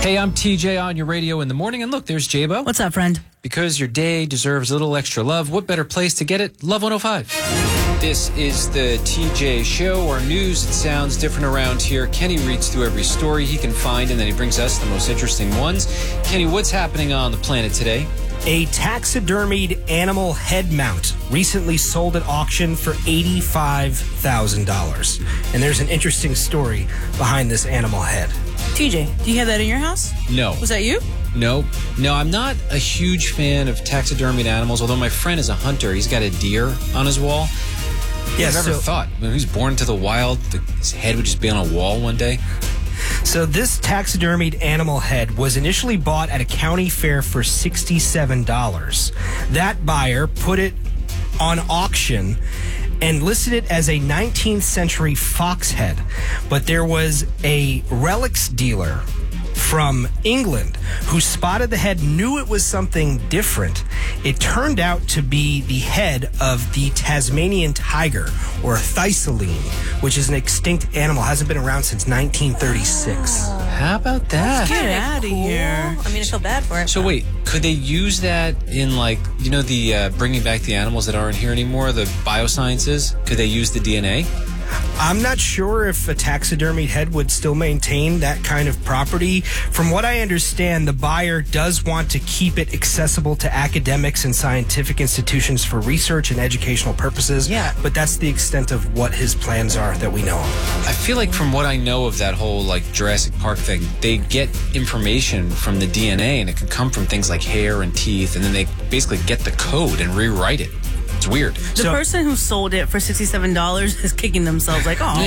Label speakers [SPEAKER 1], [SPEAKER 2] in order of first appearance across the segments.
[SPEAKER 1] Hey, I'm TJ on your radio in the morning. And look, there's J-Bo.
[SPEAKER 2] What's up, friend?
[SPEAKER 1] Because your day deserves a little extra love, what better place to get it? Love 105. This is the TJ Show. Our news, it sounds different around here. Kenny reads through every story he can find, and then he brings us the most interesting ones. Kenny, what's happening on the planet today?
[SPEAKER 3] A taxidermied animal head mount recently sold at auction for $85,000. And there's an interesting story behind this animal head.
[SPEAKER 2] TJ, do you have that in your house?
[SPEAKER 1] No.
[SPEAKER 2] Was that you?
[SPEAKER 1] No, I'm not a huge fan of taxidermied animals, although my friend is a hunter. He's got a deer on his wall.
[SPEAKER 3] Yeah,
[SPEAKER 1] I've never thought, when he was born into the wild, his head would just be on a wall one day.
[SPEAKER 3] So this taxidermied animal head was initially bought at a county fair for $67. That buyer put it on auction and listed it as a 19th century fox head. But there was a relics dealer from England who spotted the head, knew it was something different. It turned out to be the head of the Tasmanian tiger, or thysaline, which is an extinct animal, hasn't been around since 1936.
[SPEAKER 1] How about that?
[SPEAKER 2] Get out of here.
[SPEAKER 4] I mean, I feel bad for it.
[SPEAKER 1] So wait, could they use that in, like, you know, the bringing back the animals that aren't here anymore, the biosciences? Could they use the DNA?
[SPEAKER 3] I'm not sure if a taxidermied head would still maintain that kind of property. From what I understand, the buyer does want to keep it accessible to academics and scientific institutions for research and educational purposes.
[SPEAKER 2] Yeah.
[SPEAKER 3] But that's the extent of what his plans are that we know of.
[SPEAKER 1] I feel like from what I know of that whole, like, Jurassic Park thing, they get information from the DNA, and it can come from things like hair and teeth, and then they basically get the code and rewrite it. It's weird.
[SPEAKER 2] The person who sold it for $67 is kicking themselves like, oh,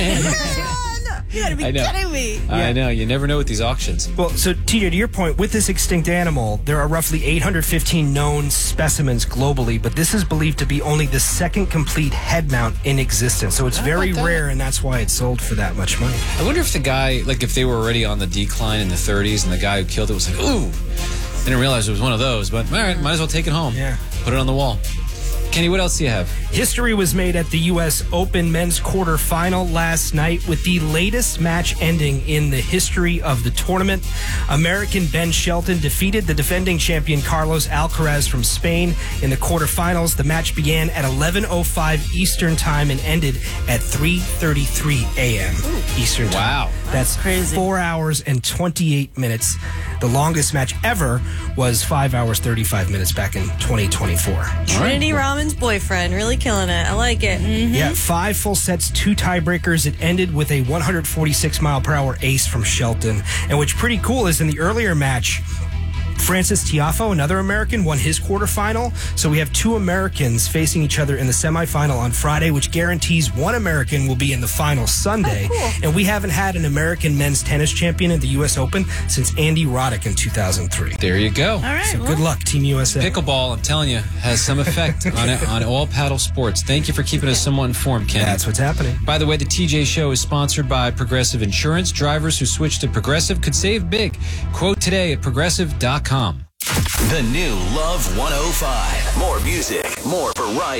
[SPEAKER 2] you gotta be kidding me.
[SPEAKER 1] I know. You never know with these auctions.
[SPEAKER 3] Well, so TJ, to your point, with this extinct animal, there are roughly 815 known specimens globally, but this is believed to be only the second complete head mount in existence. So it's very rare, and that's why it sold for that much money.
[SPEAKER 1] I wonder if the guy, like, if they were already on the decline in the 30s and the guy who killed it was like, ooh, didn't realize it was one of those, but all right, might as well take it home.
[SPEAKER 3] Yeah.
[SPEAKER 1] Put it on the wall. Kenny, what else do you have?
[SPEAKER 3] History was made at the U.S. Open men's quarterfinal last night with the latest match ending in the history of the tournament. American Ben Shelton defeated the defending champion Carlos Alcaraz from Spain in the quarterfinals. The match began at 11:05 Eastern Time and ended at 3:33 a.m. Eastern Time.
[SPEAKER 1] Wow.
[SPEAKER 3] That's
[SPEAKER 2] crazy.
[SPEAKER 3] 4 hours and 28 minutes. The longest match ever was 5 hours, 35 minutes back in 2024.
[SPEAKER 4] Trinity Raman's boyfriend, really killing it. I like it.
[SPEAKER 3] Yeah, 5 full sets, 2 tiebreakers. It ended with a 146-mile-per-hour ace from Shelton. And what's pretty cool is in the earlier match, Francis Tiafoe, another American, won his quarterfinal. So we have 2 Americans facing each other in the semifinal on Friday, which guarantees one American will be in the final Sunday.
[SPEAKER 4] Oh, cool.
[SPEAKER 3] And we haven't had an American men's tennis champion in the U.S. Open since Andy Roddick in 2003.
[SPEAKER 1] There you go.
[SPEAKER 2] All right.
[SPEAKER 3] So good luck, Team USA.
[SPEAKER 1] Pickleball, I'm telling you, has some effect on all paddle sports. Thank you for keeping us somewhat informed, Kenny.
[SPEAKER 3] That's what's happening.
[SPEAKER 1] By the way, the TJ Show is sponsored by Progressive Insurance. Drivers who switch to Progressive could save big. Quote today at progressive.com.
[SPEAKER 5] The new Love 105. More music, more variety.